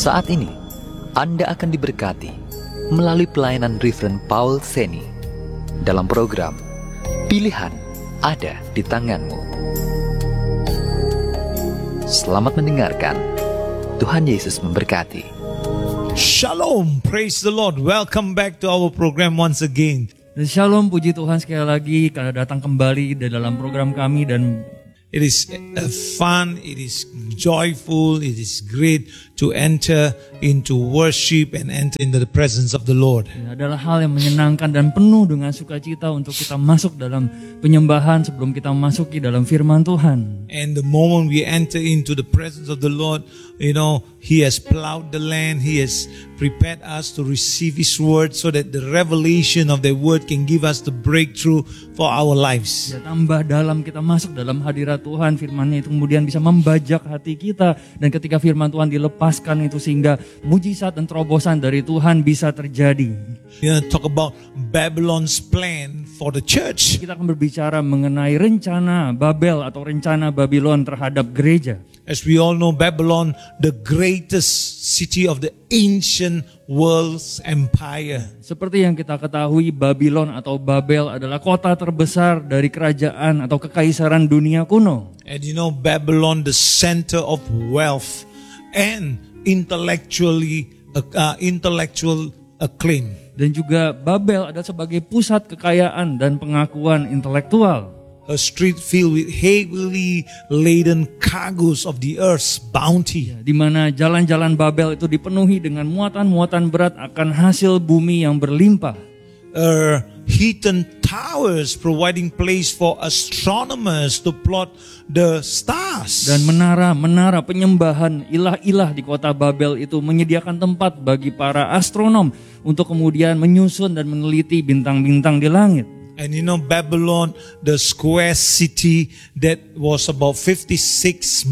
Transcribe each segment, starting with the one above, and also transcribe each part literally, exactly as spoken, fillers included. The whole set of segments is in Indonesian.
Saat ini, Anda akan diberkati melalui pelayanan Reverend Paul Seni dalam program Pilihan Ada di Tanganmu. Selamat mendengarkan. Tuhan Yesus memberkati. Shalom, praise the Lord. Welcome back to our program once again. Dan shalom, puji Tuhan sekali lagi karena datang kembali di dalam program kami. Dan it is uh, fun, it is joyful, it is great to enter into worship and enter into the presence of the Lord. Ini adalah hal yang menyenangkan dan penuh dengan sukacita untuk kita masuk dalam penyembahan sebelum kita memasuki dalam firman Tuhan. And the moment we enter into the presence of the Lord, you know, He has plowed the land, He has prepared us to receive His word so that the revelation of the word can give us the breakthrough for our lives. Ya, tambah dalam kita masuk dalam hadirat Tuhan, firman-Nya itu kemudian bisa membajak hati kita, dan ketika firman Tuhan dilepaskan itu sehingga mujizat dan terobosan dari Tuhan bisa terjadi. You know, talk about Babylon's plan for the church. Kita akan berbicara mengenai rencana Babel atau rencana Babylon terhadap gereja. As we all know, Babylon, the greatest city of the ancient world's empire. Seperti yang kita ketahui, Babylon atau Babel adalah kota terbesar dari kerajaan atau kekaisaran dunia kuno. And you know, Babylon, the center of wealth and intellectually uh, intellectual acclaim. Dan juga Babel adalah sebagai pusat kekayaan dan pengakuan intelektual. A street filled with heavily laden cargoes of the earth's bounty. Di mana jalan-jalan Babel itu dipenuhi dengan muatan-muatan berat akan hasil bumi yang berlimpah. Uh, Heathen towers providing place for astronomers to plot the stars. Dan menara-menara penyembahan ilah-ilah di kota Babel itu menyediakan tempat bagi para astronom untuk kemudian menyusun dan meneliti bintang-bintang di langit. And you know, Babylon, the square city that was about fifty-six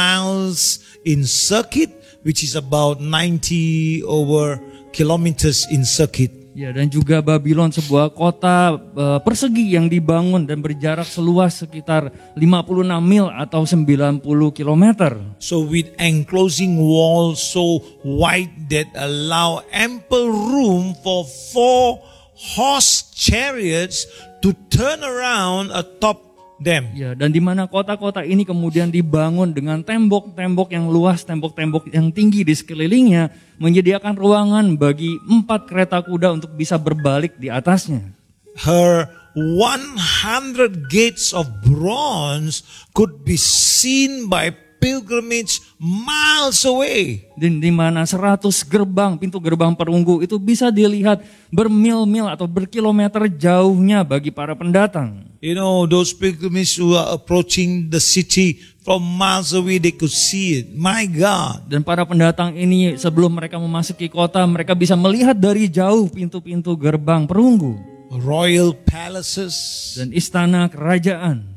miles in circuit, which is about ninety over kilometers in circuit. Ya, dan juga Babylon, sebuah kota uh, persegi yang dibangun dan berjarak seluas sekitar lima puluh enam mil atau sembilan puluh kilometer. So with enclosing walls so wide that allow ample room for four horse chariots to turn around atop them. Ya, dan di mana kota-kota ini kemudian dibangun dengan tembok-tembok yang luas, tembok-tembok yang tinggi di sekelilingnya, menyediakan ruangan bagi empat kereta kuda untuk bisa berbalik di atasnya. Her one hundred gates of bronze could be seen by pilgrimage miles away. Dan di mana seratus gerbang, pintu gerbang perunggu itu bisa dilihat bermil-mil atau berkilometer jauhnya bagi para pendatang. You know, those pilgrims who are approaching the city from miles away, they could see it. My God. Dan para pendatang ini sebelum mereka memasuki kota, mereka bisa melihat dari jauh pintu-pintu gerbang perunggu. Royal palaces. Dan istana kerajaan.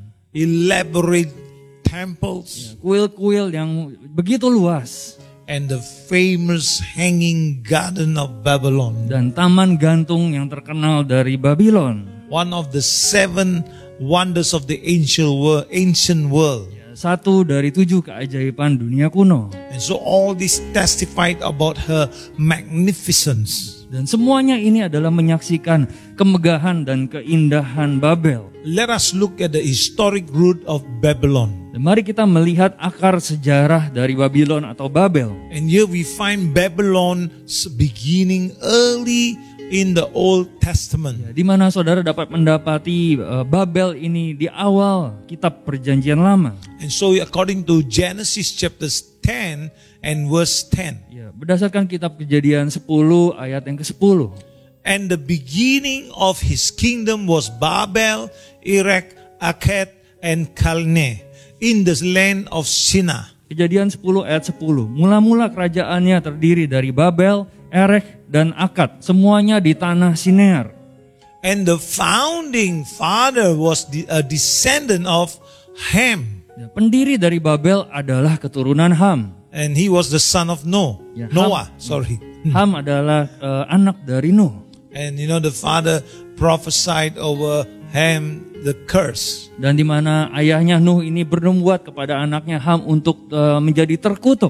Elaborate temples, kuil-kuil yang begitu luas, and the famous hanging garden of Babylon, dan taman gantung yang terkenal dari Babylon, one of the seven wonders of the ancient world, ancient world. Satu dari tujuh keajaiban dunia kuno. And so all this testified about her magnificence. Dan semuanya ini adalah menyaksikan kemegahan dan keindahan Babel. Let us look at the historic root of Babylon. Dan mari kita melihat akar sejarah dari Babylon atau Babel. And here we find Babylon beginning early in the Old Testament. Ya, di mana saudara dapat mendapati uh, Babel ini di awal kitab Perjanjian Lama. And so according to Genesis chapter ten and verse ten. Ya, berdasarkan kitab Kejadian sepuluh ayat yang kesepuluh. And the beginning of his kingdom was Babel, Erech, Akkad, and Calneh in the land of Shinar. Kejadian sepuluh ayat sepuluh. Mula-mula kerajaannya terdiri dari Babel, Erech, dan Akkad, semuanya di tanah Shinar. And the founding father was the, a descendant of Ham. Ya, pendiri dari Babel adalah keturunan Ham. And he was the son of Noah. Ya, Noah, Ham, sorry. Ham adalah uh, anak dari Nuh. And you know the father prophesied over Ham the curse. Dan di mana ayahnya Nuh ini bernubuat kepada anaknya Ham untuk uh, menjadi terkutuk.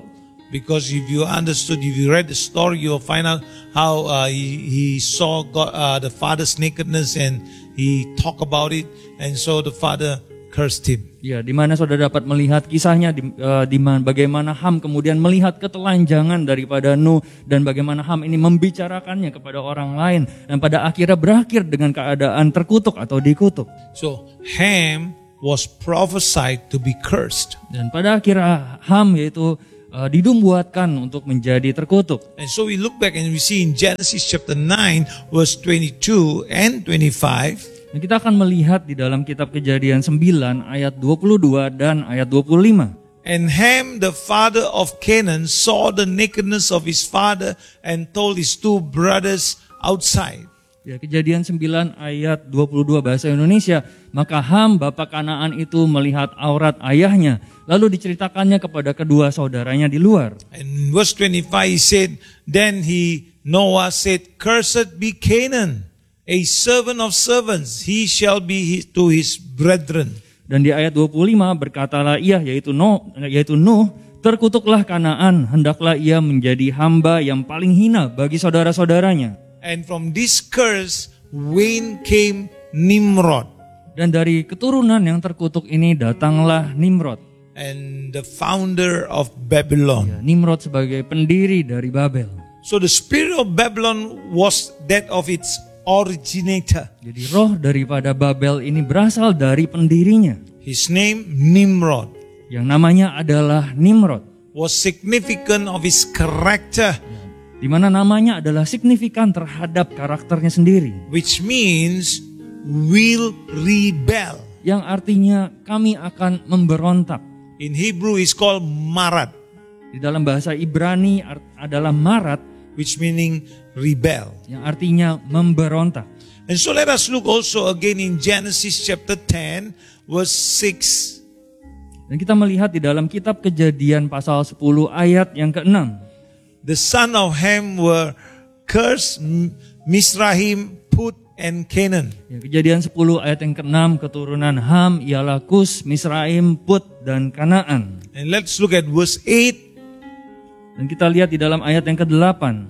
Because if you understood, if you read the story, you'll find out how uh, he, he saw God, uh, the father's nakedness, and he talked about it, and so the father cursed him. Ya, di mana saudara dapat melihat kisahnya, di, uh, di mana bagaimana Ham kemudian melihat ketelanjangan daripada Nuh dan bagaimana Ham ini membicarakannya kepada orang lain dan pada akhirnya berakhir dengan keadaan terkutuk atau dikutuk. So Ham was prophesied to be cursed. Dan pada akhirnya Ham yaitu uh, didumbuatkan untuk menjadi terkutuk. And so we look back and we see in Genesis chapter nine verse twenty-two and twenty-five. Nah, kita akan melihat di dalam kitab Kejadian sembilan ayat dua puluh dua dan ayat dua puluh lima. And Ham, the father of Canaan, saw the nakedness of his father and told his two brothers outside. Ya, Kejadian sembilan ayat dua puluh dua bahasa Indonesia. Maka Ham, bapa Kanaan itu melihat aurat ayahnya, lalu diceritakannya kepada kedua saudaranya di luar. And verse twenty-five he said, then he, Noah said, cursed be Canaan, a servant of servants, he shall be his, to his brethren. Dan di ayat dua puluh lima berkatalah ia, yaitu Nuh, yaitu Nuh, terkutuklah Kanaan, hendaklah ia menjadi hamba yang paling hina bagi saudara-saudaranya. And from this curse, when came Nimrod. Dan dari keturunan yang terkutuk ini datanglah Nimrod. And the founder of Babylon. Ya, Nimrod sebagai pendiri dari Babel. So the spirit of Babylon was that of its originator. Jadi roh daripada Babel ini berasal dari pendirinya. His name Nimrod. Yang namanya adalah Nimrod. Was significant of his character. Di mana namanya adalah signifikan terhadap karakternya sendiri. Which means will rebel. Yang artinya kami akan memberontak. In Hebrew is called marat. Di dalam bahasa Ibrani adalah marat, which meaning rebel. Yang artinya memberontak. And so let us look also again in Genesis chapter ten verse six. Dan kita melihat di dalam kitab Kejadian pasal sepuluh ayat yang keenam. The son of Ham were cursed, Mizrahim, Put, and Canaan. Ya, Kejadian sepuluh ayat yang keenam, keturunan Ham ialah Kus, Mizraim, Put, dan Kanaan. And let's look at verse eight. Dan kita lihat di dalam ayat yang kedelapan.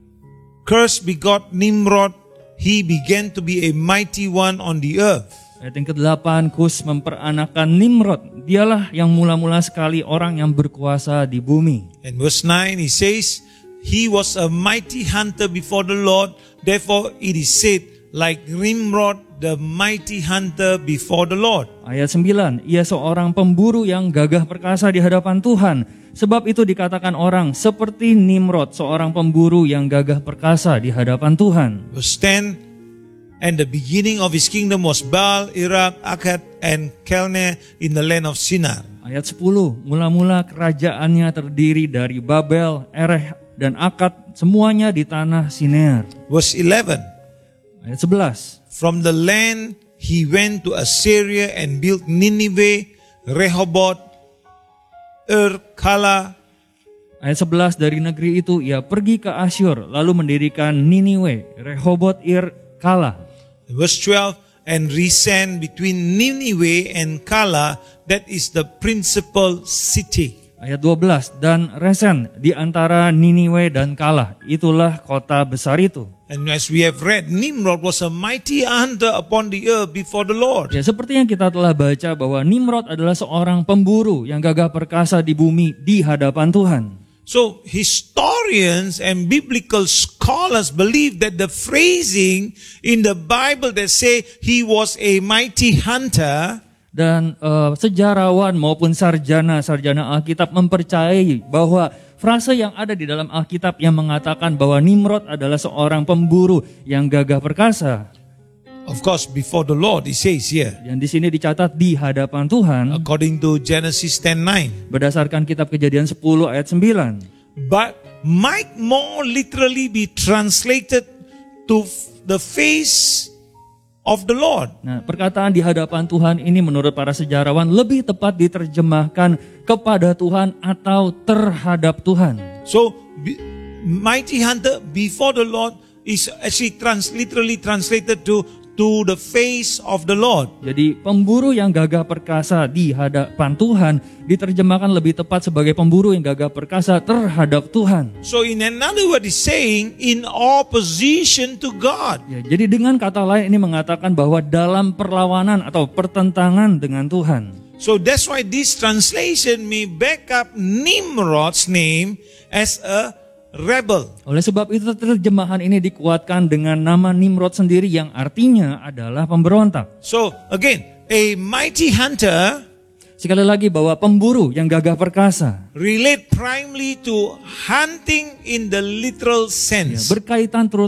Cursed begot Nimrod, he began to be a mighty one on the earth. Ayat yang kedelapan, Kus memperanakan Nimrod. Dialah yang mula-mula sekali orang yang berkuasa di bumi. And verse nine, he says, he was a mighty hunter before the Lord. Therefore it is said, like Nimrod, the mighty hunter before the Lord. Ayat sembilan, ia seorang pemburu yang gagah perkasa di hadapan Tuhan. Sebab itu dikatakan orang seperti Nimrod, seorang pemburu yang gagah perkasa di hadapan Tuhan. Verse ten, and the beginning of his kingdom was Baal, Iraq, Akkad, and Calneh in the land of Shinar. Ayat sepuluh, mula-mula kerajaannya terdiri dari Babel, Ereh, dan Akkad, semuanya di tanah Shinar. Verse eleven, ayat sebelas, from the land he went to Assyria and built Nineveh, Rehoboth, Ur, Kala. Ayat sebelas, dari negeri itu ia pergi ke Asyur, lalu mendirikan Niniwe, Rehoboth, Ir, Kala. Verse twelve, and Resen between Nineveh and Kala, that is the principal city. Ayat dua belas, dan Resen di antara Niniwe dan Kala, itulah kota besar itu. And as we have read, Nimrod was a mighty hunter upon the earth before the Lord. Ya, seperti yang kita telah baca bahwa Nimrod adalah seorang pemburu yang gagah perkasa di bumi di hadapan Tuhan. So historians and biblical scholars believe that the phrasing in the Bible that say he was a mighty hunter, dan uh, sejarawan maupun sarjana-sarjana Alkitab mempercayai bahwa frase yang ada di dalam Alkitab yang mengatakan bahwa Nimrod adalah seorang pemburu yang gagah perkasa. of course before the Lord, it says here, Yang di sini dicatat di hadapan Tuhan according to Genesis ten nine. berdasarkan kitab Kejadian sepuluh ayat sembilan. But might more literally be translated to the face of the Lord. Nah, perkataan di hadapan Tuhan ini menurut para sejarawan lebih tepat diterjemahkan kepada Tuhan atau terhadap Tuhan. So, be, mighty hunter before the Lord is actually trans, literally translated to to the face of the Lord. Jadi pemburu yang gagah perkasa di hadapan Tuhan diterjemahkan lebih tepat sebagai pemburu yang gagah perkasa terhadap Tuhan. So in another word, he's saying in opposition to God. Ya, jadi dengan kata lain ini mengatakan bahwa dalam perlawanan atau pertentangan dengan Tuhan. So that's why this translation may back up Nimrod's name as a rebel. Oleh sebab itu terjemahan ini dikuatkan dengan nama Nimrod sendiri yang artinya adalah pemberontak. So again, a mighty hunter Sekali lagi bahwa pemburu yang gagah perkasa relate primarily to hunting in the literal sense. berkaitan terutama